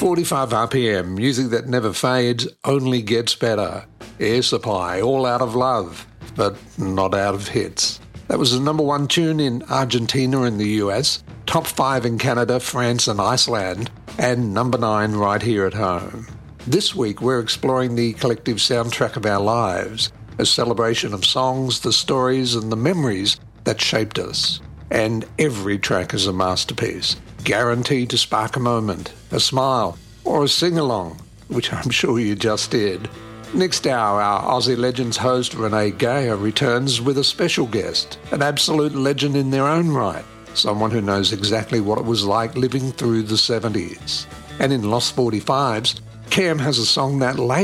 45 RPM, music that never fades, only gets better. Air Supply, all out of love, but not out of hits. That was the number one tune in Argentina and the US, top 5 in Canada, France and Iceland, and number 9 right here at home. This week we're exploring the collective soundtrack of our lives, a celebration of songs, the stories and the memories that shaped us. And every track is a masterpiece, guaranteed to spark a moment, a smile, or a sing-along, which I'm sure you just did. Next hour, our Aussie Legends host Renee Geyer returns with a special guest, an absolute legend in their own right, someone who knows exactly what it was like living through the 70s. And in Lost 45s, Cam has a song that